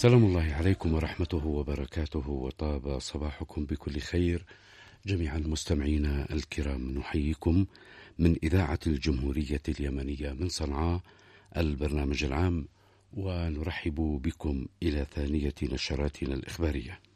سلام الله عليكم ورحمته وبركاته، وطاب صباحكم بكل خير. جميع المستمعين الكرام نحييكم من إذاعة الجمهورية اليمنية من صنعاء البرنامج العام، ونرحب بكم إلى ثانية نشراتنا الإخبارية.